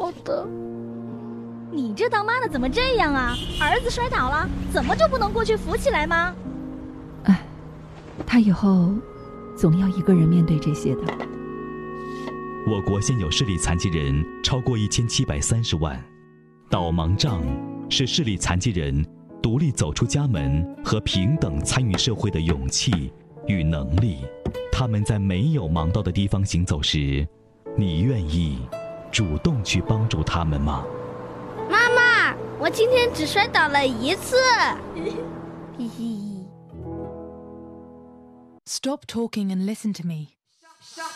好的。 你这当妈的怎么这样啊？儿子摔倒了，怎么就不能过去扶起来吗？ 哎，他以后总要一个人面对这些的。 我国现有视力残疾人超过1730万，导盲杖是视力残疾人独立走出家门和平等参与社会的勇气与能力。他们在没有盲道的地方行走时，你愿意主动去帮助他们吗？ 妈妈，我今天只摔倒了一次。 Stop talking and listen to me.